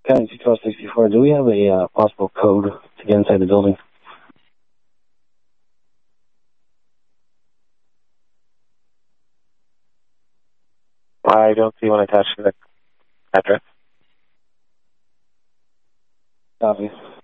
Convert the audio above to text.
County 21264, do we have a possible code to get inside the building? I don't see one attached to the address. Copy.